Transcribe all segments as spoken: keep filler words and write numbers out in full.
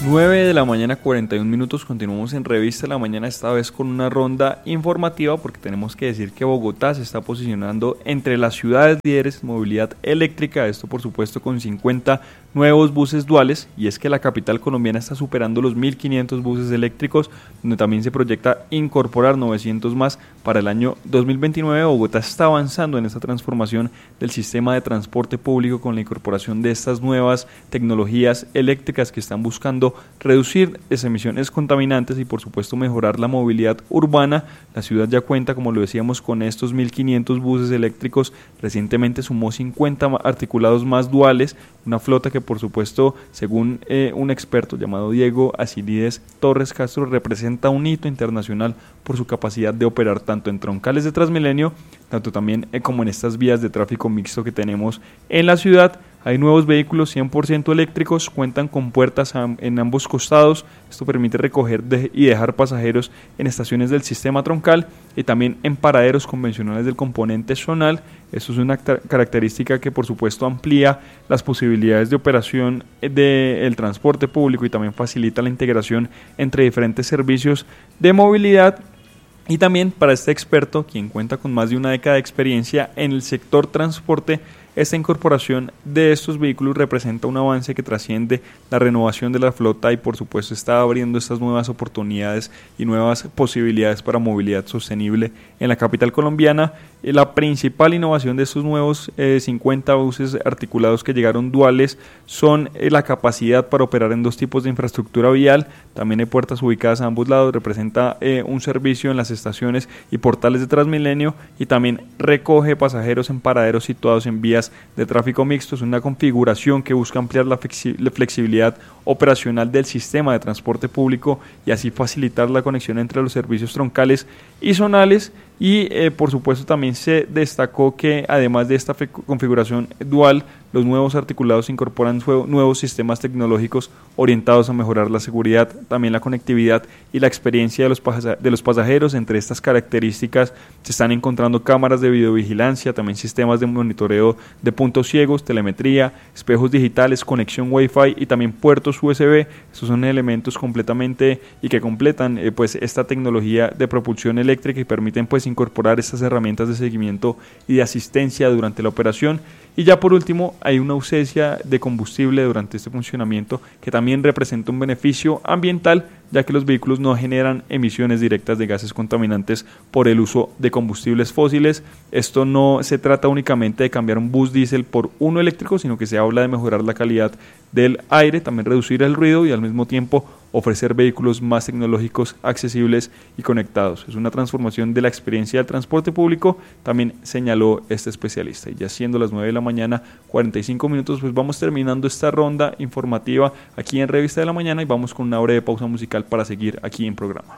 nueve de la mañana, cuarenta y un minutos, continuamos en Revista de la Mañana, esta vez con una ronda informativa, porque tenemos que decir que Bogotá se está posicionando entre las ciudades líderes en movilidad eléctrica, esto por supuesto con cincuenta nuevos buses duales, y es que la capital colombiana está superando los mil quinientos buses eléctricos, donde también se proyecta incorporar novecientos más para el año dos mil veintinueve. Bogotá está avanzando en esta transformación del sistema de transporte público con la incorporación de estas nuevas tecnologías eléctricas que están buscando reducir esas emisiones contaminantes y por supuesto mejorar la movilidad urbana. La ciudad ya cuenta, como lo decíamos, con estos mil quinientos buses eléctricos. Recientemente sumó cincuenta articulados más duales, una flota que por supuesto, según eh, un experto llamado Diego Asilides Torres Castro, representa un hito internacional por su capacidad de operar tanto en troncales de Transmilenio, tanto también eh, como en estas vías de tráfico mixto que tenemos en la ciudad. Hay nuevos vehículos cien por ciento eléctricos, cuentan con puertas en ambos costados. Esto permite recoger de y dejar pasajeros en estaciones del sistema troncal y también en paraderos convencionales del componente zonal. Esto es una característica que por supuesto amplía las posibilidades de operación del transporte público y también facilita la integración entre diferentes servicios de movilidad. Y también para este experto, quien cuenta con más de una década de experiencia en el sector transporte, esta incorporación de estos vehículos representa un avance que trasciende la renovación de la flota y por supuesto está abriendo estas nuevas oportunidades y nuevas posibilidades para movilidad sostenible en la capital colombiana. La principal innovación de estos nuevos eh, cincuenta buses articulados que llegaron duales son eh, la capacidad para operar en dos tipos de infraestructura vial. También hay puertas ubicadas a ambos lados, representa eh, un servicio en las estaciones y portales de Transmilenio y también recoge pasajeros en paraderos situados en vías de tráfico mixto. Es una configuración que busca ampliar la flexibilidad operacional del sistema de transporte público y así facilitar la conexión entre los servicios troncales y zonales. Y eh, por supuesto también se destacó que además de esta configuración dual, los nuevos articulados incorporan nuevos sistemas tecnológicos orientados a mejorar la seguridad, también la conectividad y la experiencia de los, pas- de los pasajeros. Entre estas características se están encontrando cámaras de videovigilancia, también sistemas de monitoreo de puntos ciegos, telemetría, espejos digitales, conexión Wi-Fi y también puertos U S B. Estos son elementos completamente y que completan eh, pues esta tecnología de propulsión eléctrica y permiten pues incorporar estas herramientas de seguimiento y de asistencia durante la operación. Y ya por último, hay una ausencia de combustible durante este funcionamiento que también representa un beneficio ambiental, ya que los vehículos no generan emisiones directas de gases contaminantes por el uso de combustibles fósiles. Esto no se trata únicamente de cambiar un bus diésel por uno eléctrico, sino que se habla de mejorar la calidad del aire, también reducir el ruido y al mismo tiempo ofrecer vehículos más tecnológicos, accesibles y conectados. Es una transformación de la experiencia del transporte público, también señaló este especialista. Y ya siendo las nueve de la mañana, cuarenta y cinco minutos, pues vamos terminando esta ronda informativa aquí en Revista de la Mañana y vamos con una breve pausa musical para seguir aquí en programa.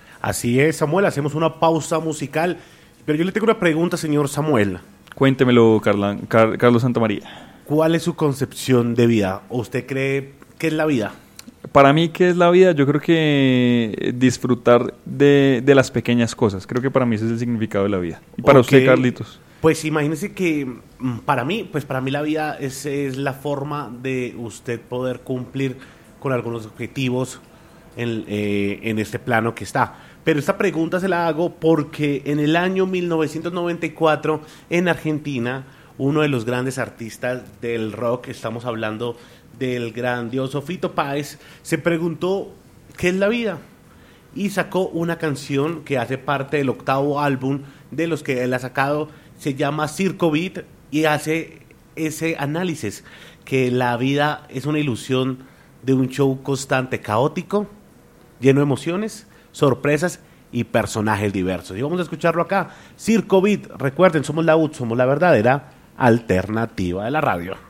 Así es, Samuel, hacemos una pausa musical, pero yo le tengo una pregunta, señor Samuel. Cuéntemelo, Carla, Car- Carlos Santamaría. ¿Cuál es su concepción de vida? ¿O usted cree que es la vida? Para mí, ¿qué es la vida? Yo creo que disfrutar de, de las pequeñas cosas. Creo que para mí ese es el significado de la vida. ¿Y para okay. usted, Carlitos? Pues imagínese que para mí, pues para mí la vida es, es la forma de usted poder cumplir con algunos objetivos en, eh, en este plano que está. Pero esta pregunta se la hago porque en el año mil novecientos noventa y cuatro en Argentina, uno de los grandes artistas del rock, estamos hablando del grandioso Fito Páez, se preguntó ¿qué es la vida? Y sacó una canción que hace parte del octavo álbum de los que él ha sacado, se llama Circo Beat, y hace ese análisis que la vida es una ilusión de un show constante, caótico, lleno de emociones, sorpresas y personajes diversos. Y vamos a escucharlo acá, Circo Beat. Recuerden, somos la U T, somos la verdadera alternativa de la radio.